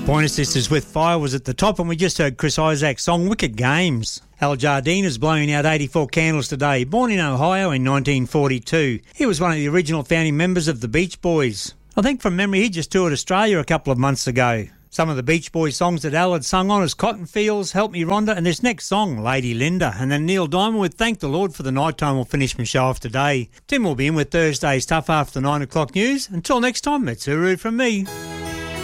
Pointer Sisters with Fire was at the top, and we just heard Chris Isaac's song Wicked Games. Al Jardine is blowing out 84 candles today. Born in Ohio in 1942. He was one of the original founding members of the Beach Boys. I think from memory he just toured Australia a couple of months ago. Some of the Beach Boys songs that Al had sung on is Cotton Fields, Help Me Rhonda, and this next song, Lady Linda. And then Neil Diamond with Thank the Lord for the Night Time will finish my show off today. Tim will be in with Thursday's Tough After 9 o'clock news. Until next time, it's Uru from me.